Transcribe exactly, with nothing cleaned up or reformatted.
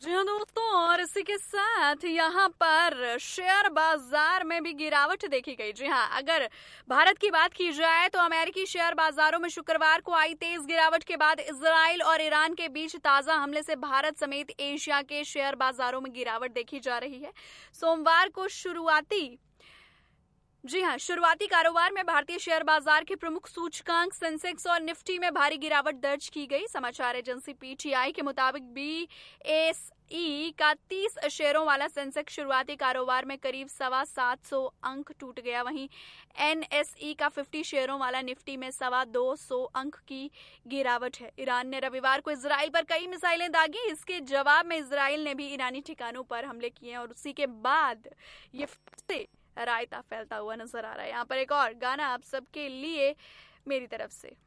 जी हाँ दोस्तों, और इसी के साथ यहाँ पर शेयर बाजार में भी गिरावट देखी गई। जी हाँ, अगर भारत की बात की जाए तो अमेरिकी शेयर बाजारों में शुक्रवार को आई तेज गिरावट के बाद इजराइल और ईरान के बीच ताजा हमले से भारत समेत एशिया के शेयर बाजारों में गिरावट देखी जा रही है। सोमवार को शुरुआती जी हाँ शुरुआती कारोबार में भारतीय शेयर बाजार के प्रमुख सूचकांक सेंसेक्स और निफ्टी में भारी गिरावट दर्ज की गई। समाचार एजेंसी पीटीआई के मुताबिक बीएसई का तीस शेयरों वाला सेंसेक्स शुरुआती कारोबार में करीब सवा सात सौ अंक टूट गया। वहीं एनएसई का पचास शेयरों वाला निफ्टी में सवा दो सौ अंक की गिरावट है। ईरान ने रविवार को इजराइल पर कई मिसाइलें दागी। इसके जवाब में इजराइल ने भी ईरानी ठिकानों पर हमले किए और उसी के बाद ये फिर से रायता फैलता हुआ नजर आ रहा है। यहाँ पर एक और गाना आप सबके लिए मेरी तरफ से।